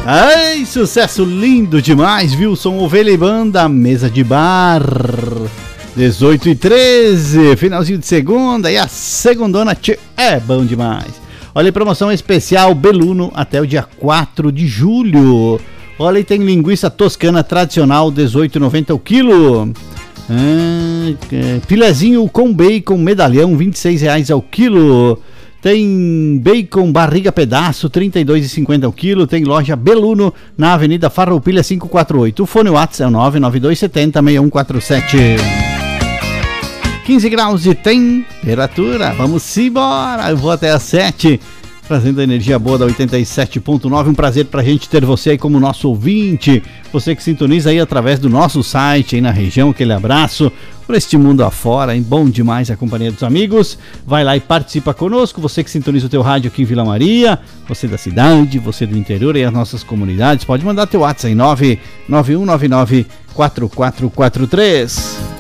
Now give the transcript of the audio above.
Ai, sucesso lindo demais, Wilson Ovelha e Banda, mesa de bar. 18h13, finalzinho de segunda, e a segundona é bom demais. Olha aí, promoção especial Beluno até o dia 4 de julho. Olha aí, tem linguiça toscana tradicional, R$18,90 o quilo. Filezinho com bacon medalhão, R$26 ao quilo. Tem bacon barriga pedaço, R$32,50 o quilo. Tem loja Beluno na Avenida Farroupilha 548. O fone WhatsApp é o 99270-6147. 15 graus de temperatura. Vamos embora. Eu vou até às 7, trazendo a energia boa da 87.9. Um prazer pra gente ter você aí como nosso ouvinte. Você que sintoniza aí através do nosso site aí na região. Aquele abraço por este mundo afora, hein? Bom demais a companhia dos amigos. Vai lá e participa conosco. Você que sintoniza o teu rádio aqui em Vila Maria, você da cidade, você do interior e as nossas comunidades, pode mandar teu WhatsApp aí 991994443.